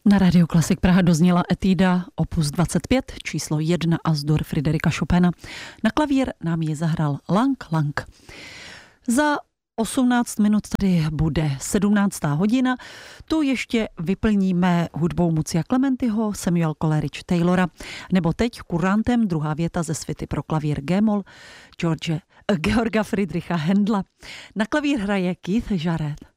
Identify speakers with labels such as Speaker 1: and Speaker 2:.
Speaker 1: Na Radio Klasik Praha dozněla etída opus 25, číslo 1 As-dur Fryderika Chopina. Na klavír nám ji zahrál Lang Lang. Za 18 minut tady bude 17. hodina. Tu ještě vyplníme hudbou Mucia Clementiho, Samuel Coleridge Taylora, nebo teď kurantem druhá věta ze svity pro klavír G-moll Georga Friedricha Händla. Na klavír hraje Keith Jarrett.